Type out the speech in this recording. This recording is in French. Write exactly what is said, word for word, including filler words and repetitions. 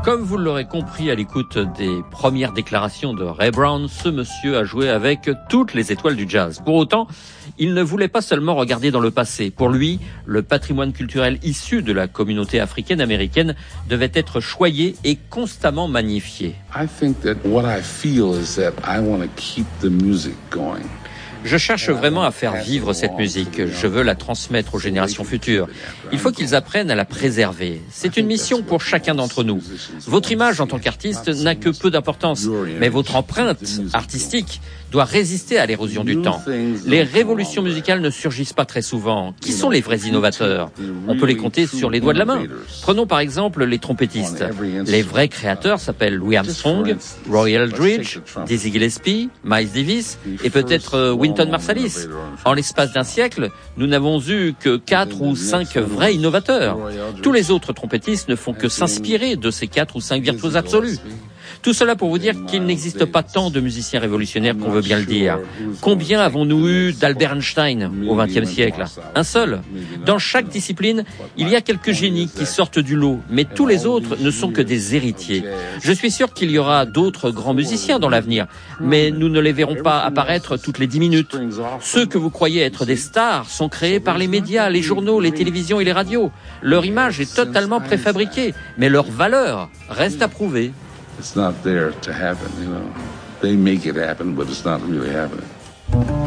Comme vous l'aurez compris à l'écoute des premières déclarations de Ray Brown, ce monsieur a joué avec toutes les étoiles du jazz. Pour autant, il ne voulait pas seulement regarder dans le passé. Pour lui, le patrimoine culturel issu de la communauté africaine-américaine devait être choyé et constamment magnifié. I think that what I feel is that I want to keep the music going. Je cherche vraiment à faire vivre cette musique. Je veux la transmettre aux générations futures. Il faut qu'ils apprennent à la préserver. C'est une mission pour chacun d'entre nous. Votre image en tant qu'artiste n'a que peu d'importance, mais votre empreinte artistique doit résister à l'érosion du temps. Les révolutions musicales ne surgissent pas très souvent. Qui sont les vrais innovateurs? On peut les compter sur les doigts de la main. Prenons par exemple les trompettistes. Les vrais créateurs s'appellent Louis Armstrong, Roy Eldridge, Dizzy Gillespie, Miles Davis et peut-être Wynton Marsalis. En l'espace d'un siècle, nous n'avons eu que quatre ou cinq vrais innovateurs. Tous les autres trompettistes ne font que s'inspirer de ces quatre ou cinq virtuoses absolus. Tout cela pour vous dire qu'il n'existe pas tant de musiciens révolutionnaires qu'on veut bien le dire. Combien avons-nous eu d'Albert Einstein au vingtième siècle? Un seul. Dans chaque discipline, il y a quelques génies qui sortent du lot, mais tous les autres ne sont que des héritiers. Je suis sûr qu'il y aura d'autres grands musiciens dans l'avenir, mais nous ne les verrons pas apparaître toutes les dix minutes. Ceux que vous croyez être des stars sont créés par les médias, les journaux, les télévisions et les radios. Leur image est totalement préfabriquée, mais leur valeur reste à prouver. It's not there to happen, you know. They make it happen, but it's not really happening.